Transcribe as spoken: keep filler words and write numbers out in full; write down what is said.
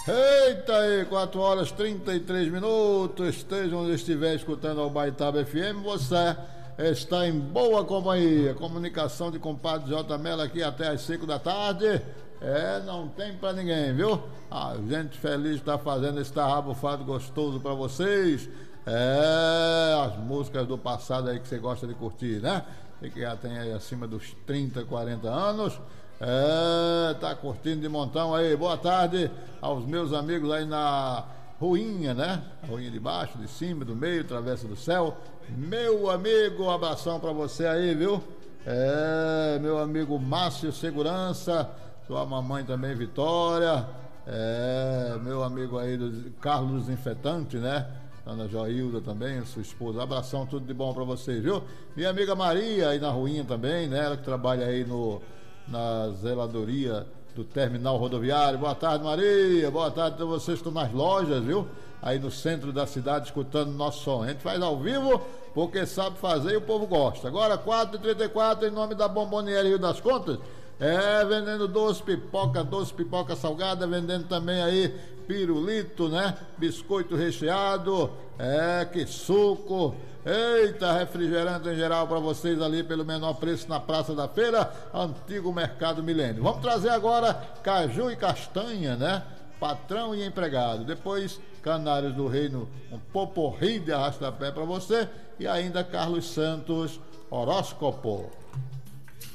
Eita aí, quatro horas e trinta e três minutos. Esteja onde estiver escutando ao Baitaba F M, você está em boa companhia. Comunicação de compadre J. Mello aqui até às cinco da tarde. É, não tem pra ninguém, viu? A gente feliz de estar fazendo esse tarrabufado gostoso pra vocês. É, as músicas do passado aí que você gosta de curtir, né? E que já tem aí acima dos trinta, quarenta anos. É, tá curtindo de montão aí. Boa tarde aos meus amigos aí na Ruinha, né? A Ruinha de baixo, de cima, do meio, Travessa do Céu. Meu amigo, um abração pra você aí, viu? É, meu amigo Márcio Segurança, sua mamãe também, Vitória. É, meu amigo aí do Carlos Desinfetante, né? Ana Joilda também, sua esposa. Abração, tudo de bom pra vocês, viu? Minha amiga Maria aí na Ruinha também, né? Ela que trabalha aí no na zeladoria do terminal rodoviário. Boa tarde, Maria. Boa tarde a vocês que estão nas lojas, viu? Aí no centro da cidade escutando nosso som. A gente faz ao vivo porque sabe fazer e o povo gosta. Agora quatro e trinta e quatro em nome da Bomboniere Rio das Contas. É, vendendo doce, pipoca, doce, pipoca salgada, vendendo também aí pirulito, né? Biscoito recheado, é, que suco, eita, refrigerante em geral para vocês ali pelo menor preço na Praça da Feira, antigo Mercado Milênio. Vamos trazer agora caju e castanha, né? Patrão e empregado. Depois, Canários do Reino, um poporri de arrasta-pé para você. E ainda Carlos Santos, horóscopo.